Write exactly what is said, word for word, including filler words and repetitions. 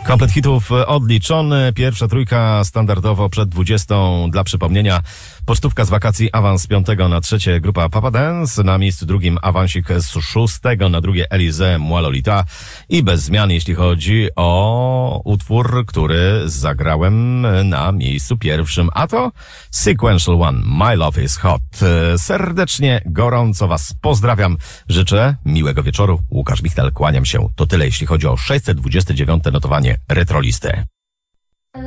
Komplet hitów odliczony. Pierwsza trójka standardowo przed dwudziestą. Dla przypomnienia, pocztówka z wakacji, awans z piątego na trzecie, grupa Papa Dance. Na miejscu drugim awansik z szóstego na drugie, Elize, Moi Lolita. I bez zmian, jeśli chodzi o utwór, który zagrałem na miejscu pierwszym. A to Sequential One, My Love is Hot. Serdecznie, gorąco was pozdrawiam. Życzę miłego wieczoru. Łukasz Michtal, kłaniam się. To tyle, jeśli chodzi o sześćset dwudzieste dziewiąte notowanie Retrolisty.